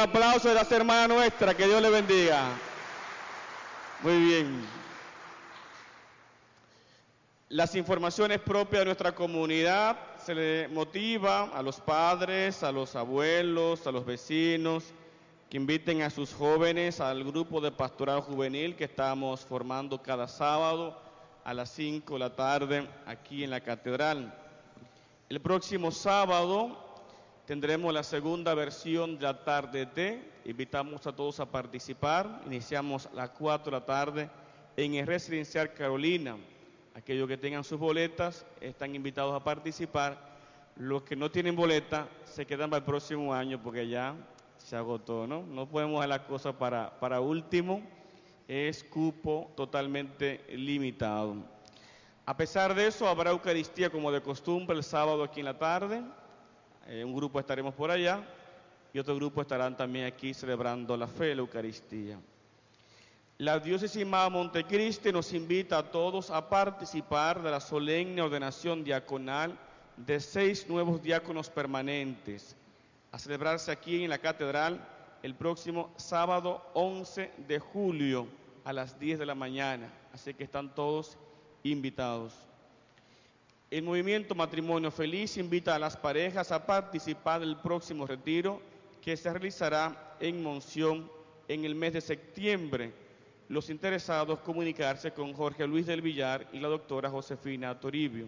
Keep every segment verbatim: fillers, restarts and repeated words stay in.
aplauso de las hermanas nuestras, que Dios les bendiga. Muy bien. Las informaciones propias de nuestra comunidad se le motiva a los padres, a los abuelos, a los vecinos, que inviten a sus jóvenes al grupo de pastoral juvenil que estamos formando cada sábado a las cinco de la tarde aquí en la catedral. El próximo sábado tendremos la segunda versión de la tarde de. Invitamos a todos a participar. Iniciamos a las cuatro de la tarde en el Residencial Carolina. Aquellos que tengan sus boletas están invitados a participar. Los que no tienen boleta se quedan para el próximo año porque ya se agotó, ¿no? No podemos dejar las cosas para, para último. Es cupo totalmente limitado. A pesar de eso, habrá Eucaristía como de costumbre el sábado aquí en la tarde. Eh, un grupo estaremos por allá y otro grupo estarán también aquí celebrando la fe, la Eucaristía. La Diócesis Más Montecristi nos invita a todos a participar de la solemne ordenación diaconal de seis nuevos diáconos permanentes, a celebrarse aquí en la catedral el próximo sábado once de julio a las diez de la mañana. Así que están todos invitados. El movimiento Matrimonio Feliz invita a las parejas a participar del próximo retiro que se realizará en Monción en el mes de septiembre. Los interesados comunicarse con Jorge Luis del Villar y la doctora Josefina Toribio.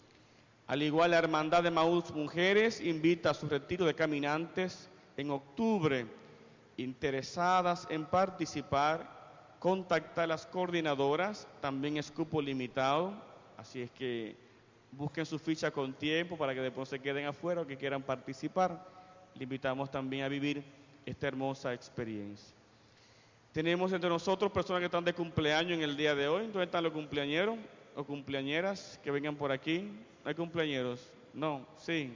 Al igual, la Hermandad de Emaús Mujeres invita a su retiro de caminantes en octubre. Interesadas en participar, contactar a las coordinadoras, también es cupo limitado, así es que busquen su ficha con tiempo para que después se queden afuera o que quieran participar. Le invitamos también a vivir esta hermosa experiencia. Tenemos entre nosotros personas que están de cumpleaños en el día de hoy. ¿Dónde están los cumpleañeros o cumpleañeras que vengan por aquí? ¿No hay cumpleañeros? No, sí.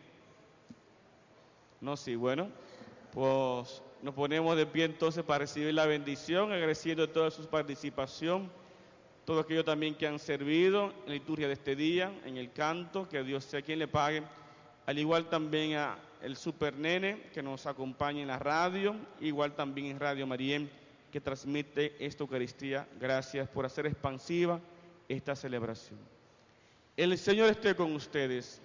No, sí, bueno, pues nos ponemos de pie entonces para recibir la bendición, agradeciendo toda su participación, todos aquellos también que han servido en la liturgia de este día, en el canto, que Dios sea quien le pague, al igual también a el Super Nene que nos acompaña en la radio, igual también en Radio Marién, que transmite esta Eucaristía. Gracias por hacer expansiva esta celebración. El Señor esté con ustedes.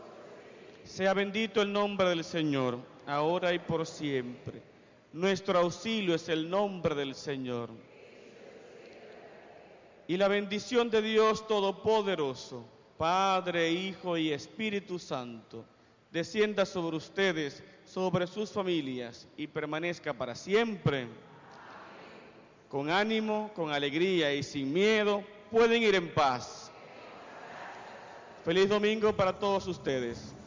Sea bendito el nombre del Señor, ahora y por siempre. Nuestro auxilio es el nombre del Señor. Y la bendición de Dios Todopoderoso, Padre, Hijo y Espíritu Santo, descienda sobre ustedes, sobre sus familias y permanezca para siempre. Con ánimo, con alegría y sin miedo, pueden ir en paz. Feliz domingo para todos ustedes.